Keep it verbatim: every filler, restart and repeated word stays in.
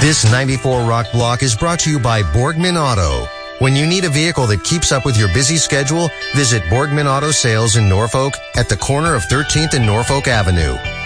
This ninety-four Rock Block is brought to you by Borgman Auto. When you need a vehicle that keeps up with your busy schedule, visit Borgman Auto Sales in Norfolk at the corner of thirteenth and Norfolk Avenue.